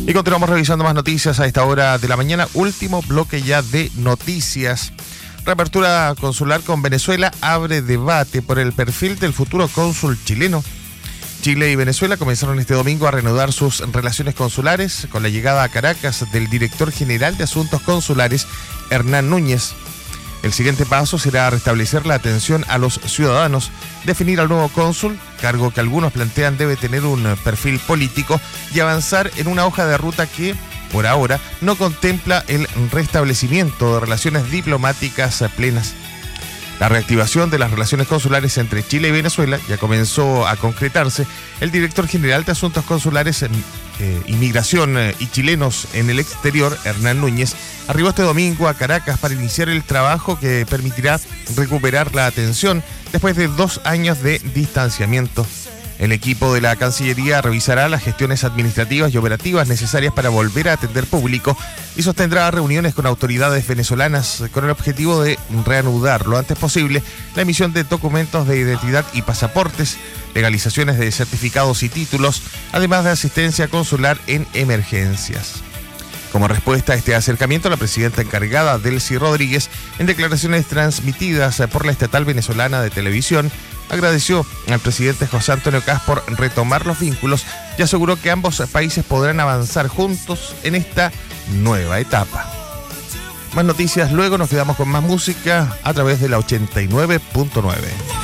Y continuamos revisando más noticias a esta hora de la mañana. Último bloque ya de noticias. Reapertura consular con Venezuela abre debate por el perfil del futuro cónsul chileno. Chile y Venezuela comenzaron este domingo a reanudar sus relaciones consulares con la llegada a Caracas del director general de Asuntos Consulares, Hernán Núñez. El siguiente paso será restablecer la atención a los ciudadanos, definir al nuevo cónsul, cargo que algunos plantean debe tener un perfil político, y avanzar en una hoja de ruta que, por ahora, no contempla el restablecimiento de relaciones diplomáticas plenas. La reactivación de las relaciones consulares entre Chile y Venezuela ya comenzó a concretarse. El director general de Asuntos Consulares, Inmigración y Chilenos en el Exterior, Hernán Núñez, arribó este domingo a Caracas para iniciar el trabajo que permitirá recuperar la atención después de 2 años de distanciamiento. El equipo de la Cancillería revisará las gestiones administrativas y operativas necesarias para volver a atender público y sostendrá reuniones con autoridades venezolanas con el objetivo de reanudar lo antes posible la emisión de documentos de identidad y pasaportes, legalizaciones de certificados y títulos, además de asistencia consular en emergencias. Como respuesta a este acercamiento, la presidenta encargada, Delcy Rodríguez, en declaraciones transmitidas por la estatal venezolana de televisión, agradeció al presidente José Antonio Kast por retomar los vínculos y aseguró que ambos países podrán avanzar juntos en esta nueva etapa. Más noticias luego, nos quedamos con más música a través de la 89.9.